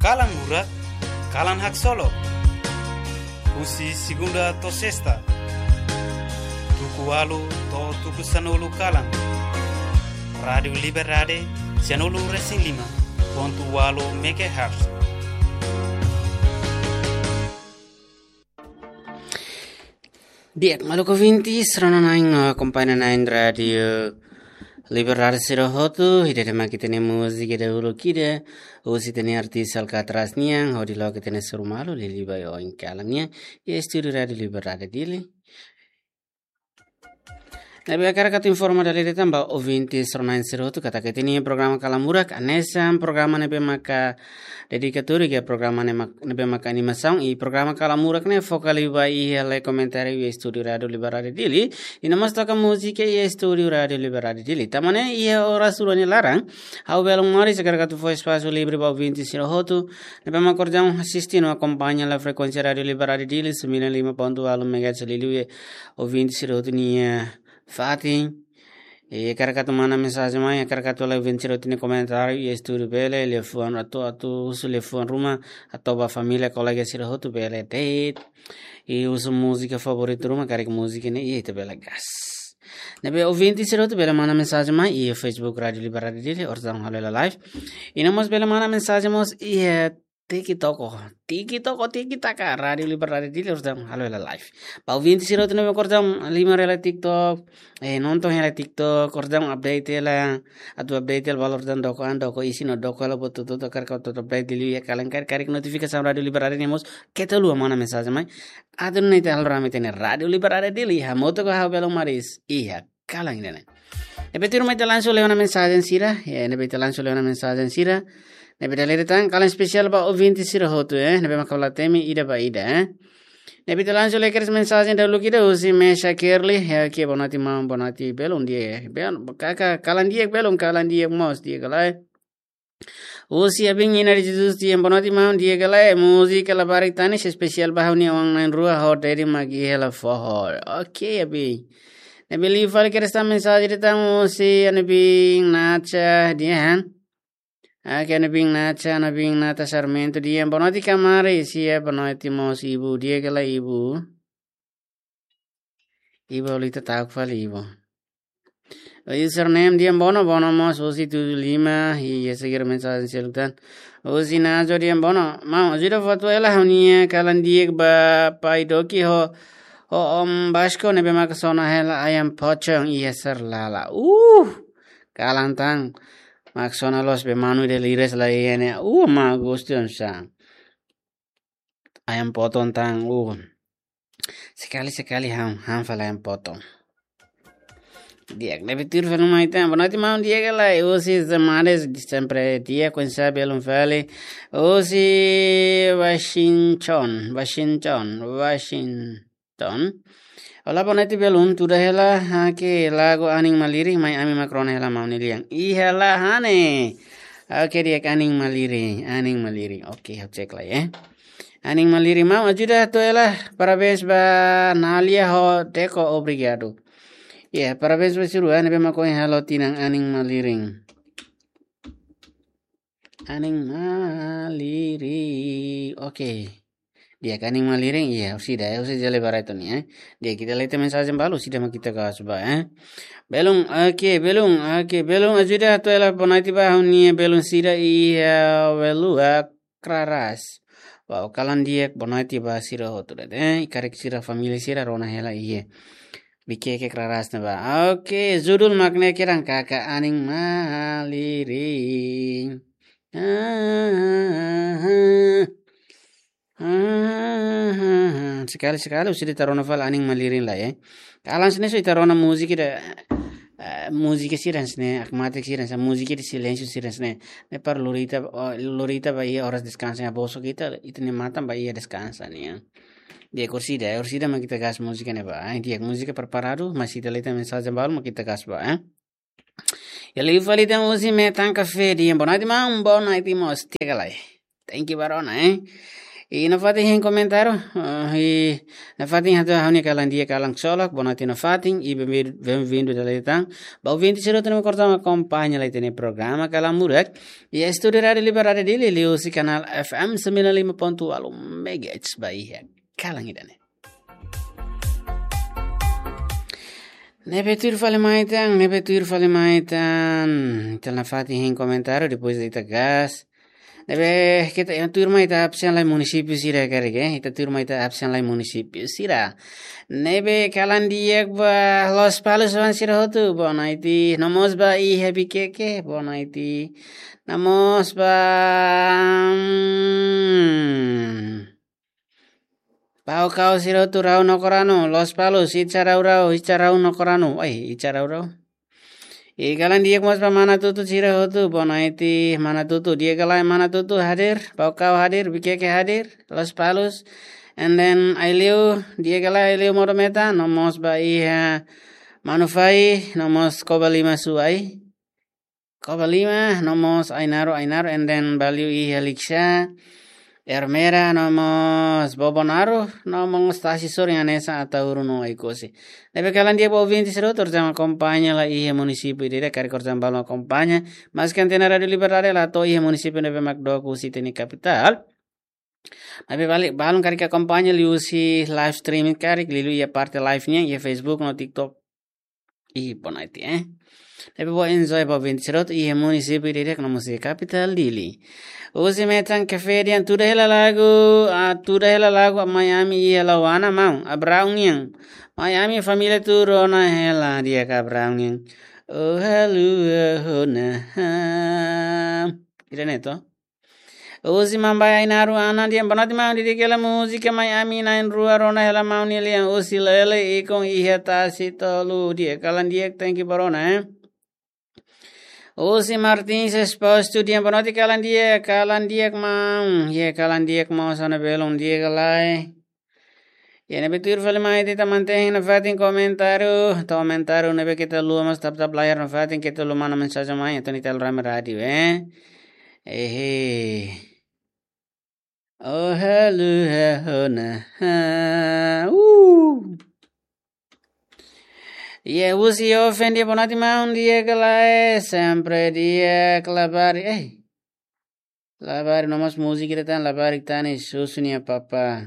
Kalan Murak, Kalan Hak Solo, Usi Segunda to Sesta, Tuku Walu to Tuku Sanolu Kalan, Radio Liberade, Sanolu Racing Lima, Pontu Walu Megahertz. Diak maluko vinti serana naing kompanya naing radio Liberare Sirohotu hidade makitene musik dahulu kida usi tene artis Alcatraz niang hodi lo kitene surumalu li libayo in kalangnya ya studio radio Liberare dili. Nabi akar katu informa dari ditambah ovinti sernain sirohotu kata ketini programa Kalamurak anesam programa nebe maka dedikaturi ke programa nebe maka animação i programa Kalamurak ne focali ba i hele komentari i studio radio Liberare dili ina mastaka musike i studio radio Liberare dili tamane i ora surani larang au belong mari segar katu foi espaço livre ba ovinti sirohotu nebe makorjam assistino acompanha la frequência radio Liberare dili 95.1 MHz lilu ovinti sirohotu ni Fati, karakato mana mensagem mai, karakato la vencer tine comentário e estudo bele, le fuan atu uso le fuan ruma, atoba família colega sirohotu bele date, e uso música favorita ruma, karik música ne e bele gas. Nabe ouvinte sirohotu bele mana mensagem mai e Facebook Radio Liberare dele, orzam halela live. E namos bele mana mensagem mos e Tiki taka Radio Liberare dili orzam halela live. Pa ouvinte sirohotu nabe orzam lima rela TikTok, nonton hela TikTok, orzam update la, atu update el valor dan doko isi no doko la botu to kar ka to update dili ya kalen karik notificação Radio Liberare nemos ketelu mana mensagem mai. Adun nei tel rame tene Radio Liberare dili ha moto ko ha belo maris. Iya kalang nene. Nebe tiru mai telanso le una mensagem sira, nebe telanso le una mensagem sira. Nebe dalere tang kalen spesial ba ouvinte sirohotu nebe makabla temi ida ba ida Nebe telanso le keres mensagem dahulu kita usi mesha kerli ya kia bonati mam bonati belum dia kaka kalan dia belum kalan dia mos dia galai usi abing ina Jesus dia bonati mam dia galai musik la barik tani spesial bahuni awang nain rua hot dari magi hela fohor okay abi nebe li fal keres ta mensagem tang usi nebe nacha dia Ake nabing nata Sarmento dia bonoti kamare sia bonoti mos ibu dia kala ibu olita takfal ibu username dia bono mos usi 75 hi seguir mensagem selutan usi nazo dia bono mau jira foto ela hunia kalan dia ba pai doki ho basko nebe makasona hela ayam pocong iya serlala kalantang Maksona los be manu de lires la ene ma gustion sang ayam potong tang sekali ham fala ayam potong dia nebe tir fala mai tam bonati mau dia gala usi zamades sempre dia con sabelum fale usi Washington Ola bonati belum tuda hela ke lago aning maliri mai ami makron hela mau niliang I hela hane oke dia aning maliri oke cek lah ya aning maliri mau ajuda to hela parabéns ba nalia ho deko obrigado parabéns ba siru ane be mako helo tinang aning maliri oke dia kaning maliring sudah jale barato ni dia kita lihat mensagem balu sudah kita kasba belum ajuda to ela bonati ba huni belum sida velu kraras wow kalan dia bonati ba sira hotu karek sira family sira rona hela bike kraras na ba oke judul makna kirang kakak aning maliring sekali usi ditarona fal aning malirin lah kalan sene so ditarona musik siran sene akmatik siran sa musik di silêncio siran sene ne par lorita ba horas descansa boso kita itne matam ba descansa nih dia orsida ma kita gas musik ne ba dia musik preparado masih telita mensagem bal ma kita gas ba Ele falita usi me tan café dia bonati mos tiga lai thank you barona E na fating hen komentaro, na fating hatu hauni kalang dia kalang solok, bonati na fating, e bem-vindo da leitang. Ba ouvinte siroto no cortama acompanha lá tem programa Kalang Murak. E a estúdio Rádio Liberada dele, liu si canal FM 95.8 MHz Bahia. Kalang idane. Nebetur fale maitan. Tel na fating hen komentaro, depois da gas. Nebe kita yang turma ita absen lai município sira karege ita turma ita absen lai município sira nebe kalan diek ba Los Palos van sira hotu bona iti namos ba I happy keke bona iti namos ba pau kau sira hotu rau nokorano Los Palos icarau nokorano icarau rau E kalan dia mas pa mana tutu sira hotu bona iti mana tutu dia kalai mana tutu hadir pau kau hadir bikeke hadir Los Palos and then aileu dia kalai aileu morometa nomos ba iha manufai nomos kobalima suai kobalima nomos ainaro and then baliu iha liksha Ermera nomos bobonaro nomos stasi sore anesa atauru no aikosi. Nebe kalan dia ouvinte seroto jama acompanha lá e município de cari cortam balão acompanha, mas que antena Radio Liberada lá to e município nebe macdoku siteni capital. Nebe balik balão cari que acompanha liusi live streaming cari lilu ia parte live nya ia Facebook no TikTok. I ponaiti Nebe bo enjoy bo ouvinte seroto e município de no música capital dili. Usi metan kefedian tuda hela lagu Miami hela wana mau abraung yang Miami familia turona hela dia ka abraung yang oh hona ira neto Usi mambai inaru ana dia banati mau di kela musika Miami nain rua rona hela mau ni liang usi lele ikong iheta sitolu dia kalan dia thank you barona Usi Martins exposto dia bonoti kalan dia mau sana belum dia kalai. Ya nebe tur fale mai kita manteng na fatin komentaru nebe kita lu mas tap layar na fatin kita lu mana mensaja mai atau nitel rame radio Oh hello na Ye usi ofendi bonati maun dia kalai sempre dia kelabari labari nomos musik kita tan labari tani susunya papa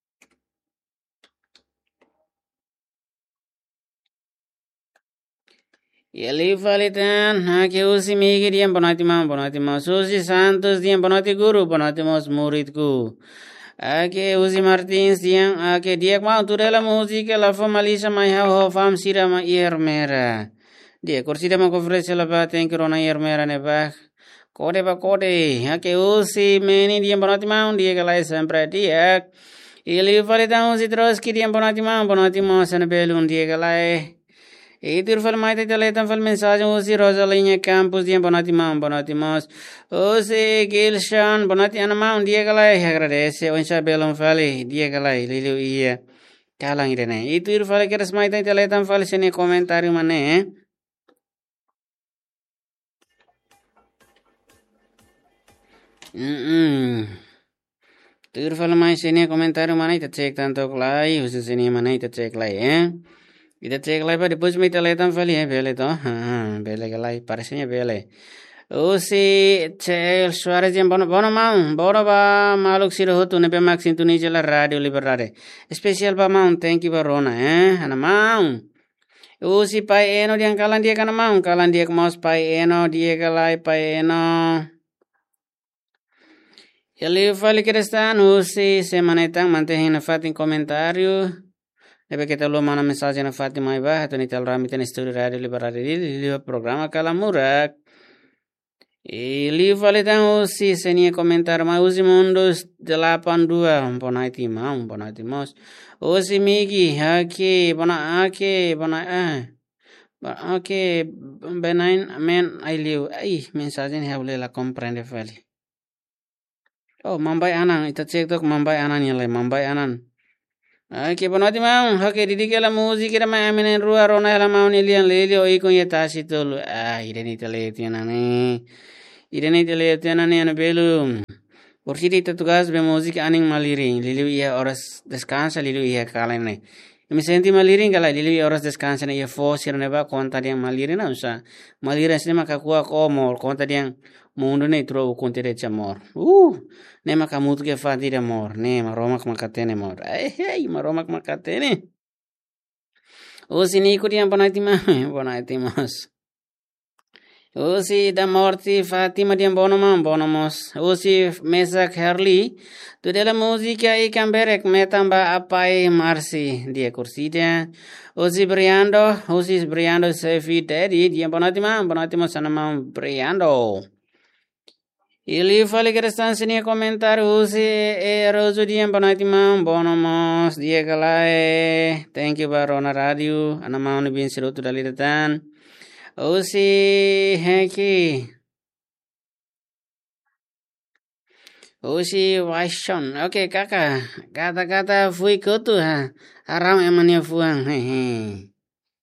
Ye livalitan hake usi migi dia bonati mau susi santos dia bonati guru bonati mos muridku Ake Uzi Martins yang ake dia mau tu dalam musik la formalisa mai ho fam sira ma mera. Dia kursi dia mau conference la ba ten corona mera ne ba. Kode ake Uzi meni dia bonati mau dia kalai sempre dia. Ili falita Uzi terus ki dia bonati mau sana belum dia kalai. Itu fal mai te teletan fal mensagem usi Rosalinha Campos dia bonati mas usi Gilshan bonati anama dia kalai agradece onsa belum fali dia kalai lilu iya kalang irene itu fal keras mai te teletan fal sini komentari mane Tur fal mai sini komentari mana ita cek tanto klai usi sini mana ita cek lai Ita cek lai pa depois me teletan fali bele to bele kalai paresnya bele Usi cel Suarez yang bono ba maluk siro hotu nebe mak sintuni jela Radio Liberade spesial pa mau thank you barona ana mau Usi pai eno diang kalan dia kana mau kalan dia kemos pai eno dia kalai pai eno Eli fali kerestan usi semanetang mantehin na fatin komentario Nebe kita lu mana mensagem na Fatima Iba atau nitel ramite na studio Radio Liberade liu programa Kalang Murak. Liu valitang usi seni komentar ma usi mundos 82 bonaiti mos. Usi migi hake bona benain men liu mensagem habule la comprende fali. Oh mambai anan ita cek tok mambai anan yalai mambai anan. Ake bonati mau hake didi kala musik kira mai aminen rua rona la mau ni lian leli o iko ye tasi tolu ireni tele tiana ne anu belum Kursi di tugas be música aning maliring. Liliu ia horas descansa liliu ia kalene. Mi senti maliring kala liliu ia horas descansa ne ia fosir ne ba konta diang maliring na usa. Maliring sini maka kuah komor konta diang mundo ne tro konti de chamor. Ne maka mutu ke fati de mor. Ne maromak makatene mor. Hey maromak makatene. Sini ikut yang bonaitimos. Usi da morti Fatima di bonomos. Usi mesak herli. Tu della musica I camberek metamba apai marsi dia kursi dia. Usi briando sefi dedi dia bonaitimos sanama briando. Ili fali que restan sini komentar usi rozu dia bonomos dia kalae. Thank you Barona Radio. Anama bin sirutu daliritan. Usi heki. Usi washon. Oke kakak. Kata-kata fui kutu ha. Haram emangnya fuang. Hehe.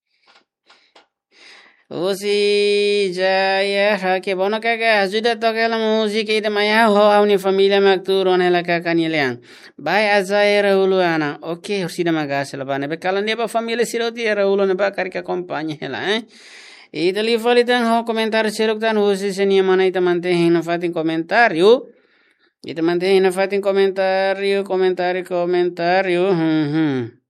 Usi jaya hake bono kakak. Sudah toke la musik ita maya ho awni familia makturon hela kakak nileang. Bai azai rahulu ana. Oke ursida magasela bane. Bekalan dia ba familia siroti rahulu neba karika kompanya hela Itali falitan ho komentar seruktan husi senia mana ita mantehin na fatin komentario. Ita mantehin na fatin komentario.